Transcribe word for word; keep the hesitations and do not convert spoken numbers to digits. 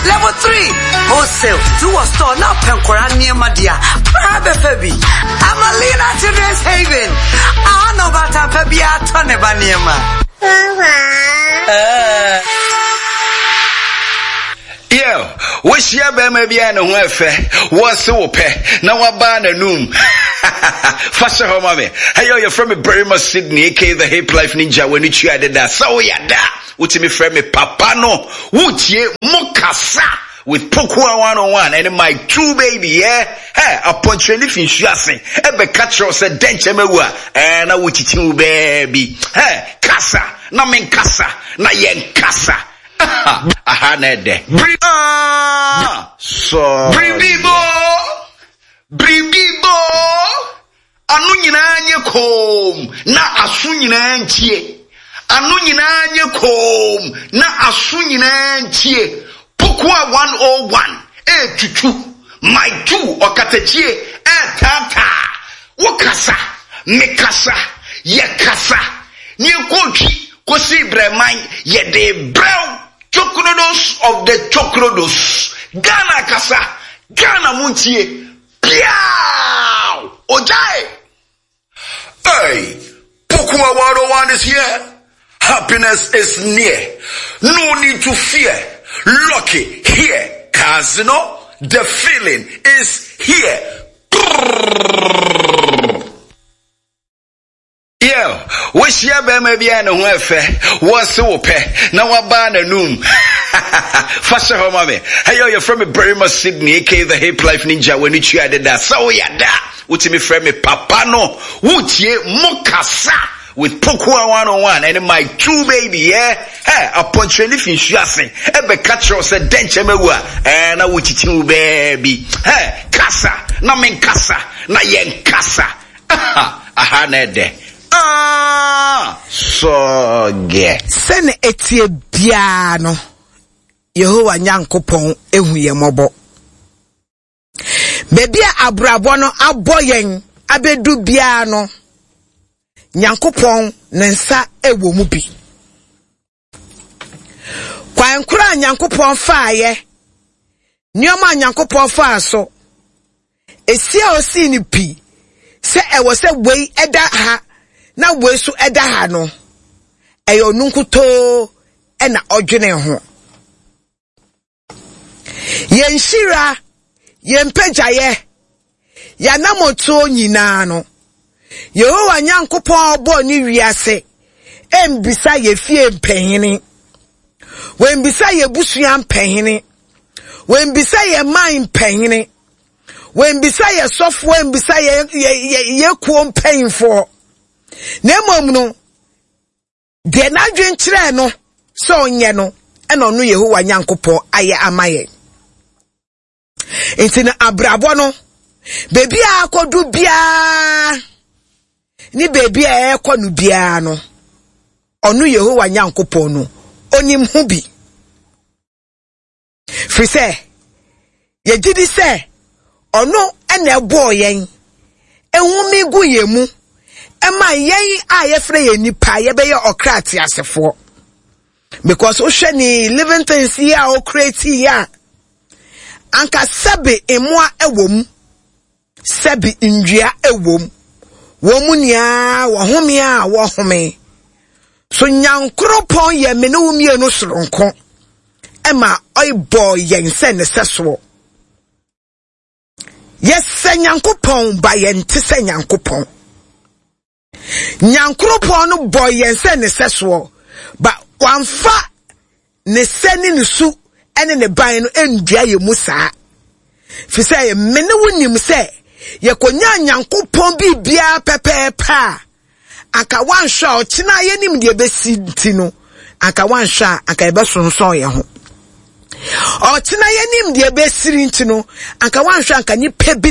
Level three, wholesale. Do a store, not Penkora near Madia. Private Fabi. Amalina Children's Haven. I know about a Fabia Tonebaniema. Yo, wish ya be maybe I know where was so pay. Now I ban a noom. Faster home, mommy. Hey, you're from a Burma Sydney, aka the Hip Life Ninja when you added that. So ya da. Would me friend me papa no. Would ye mokasa with Pokua one oh one and my true baby, yeah? Hey, upon training fin shasing. Ebe catcher said denche mewa. And I would you baby. Hey, kasa. Na men kasa. Na yen kasa. Aha nede. Bring ah so bring bibo. Bring bibo. Anu nyina anye kom na asu nyina ntie. Anu nyina anye kom na asu nyina ntie. Pokua one oh one. Eh tutu. My two okatachie eh tata. Wokasa, mekasa, yekasa. Ni kontri kosi breman ye de brown. Chocrodos of the chocrodos. Ghana kasa. Ghana munchie. Piao. Ojai. Hey. Pokua one oh one is here. Happiness is near. No need to fear. Lucky here. Casino. The feeling is here. Yo, wish ya be maybe I know where was so pay. Now I ban a noom. Faster home, mommy. Hey, you're from a Burma Sydney, aka the Hip Life Ninja when you added that. So ya da. Would me friend me papa no. Would ye mokasa with Pokua one oh one and my true baby, yeah? Hey, upon training fin shasing. Ebe catcher said denche mewa. And I would you baby. Hey, kasa. Na men kasa. Na yen kasa. Aha nede. Ah, so get. Send etie biano. Yehowa Nyankopon ehu ye mobo. Baby abrabo no aboyen abedu biano. Nyankopon nensa ewo mu bi. Kwankura Nyankopon faaye. Nyoma Nyankopon faa so. Esia osi ni pi. Se ewo se wei eda ha. Na wesu eda ha no eyo nunkuto e na odwene ho yenshira yempejaye ya namoto nyina no Yehowa Nyankopon obo ni wiase embisa ye fie mpehini wembisa ye busua mpehini wembisa ye man mpehini wembisa ye sofo wembisa ye ye ye kuo mpehimfo Nemom no de na dwen kire no so onye no e no no Yehowa Nyankopon aye amaye enti na abrabo no bebi akodu bia ni bebi a ekonu bia no onu Yehowa Nyankopon no onim hu bi fi se ye gidi se onu ene ebo yen ehumi gu yemu Ema yen a yefre ye nipa ye be ye okrati asefo because o hwe ni living things here o create here anka sebe emwa ewom sebe ndua ewom wo mu nia wo home a wo home so Nyankopon ye me no mie no soronko ema oi boy yen se ne seso yes Nyankopon ba ye nte se Nyankopon Nyankopon no boy yen se ne seso ba wanfa ne seni ne su ene ne ban no endua ye musa fi se me ne wonim se ye konya Nyankopon bibia pepepa aka wanhwa o kina ye nim de besi ntino aka wanhwa aka ebe sonson ye ho o kina ye nim de besiri ntino aka wanhwa aka ni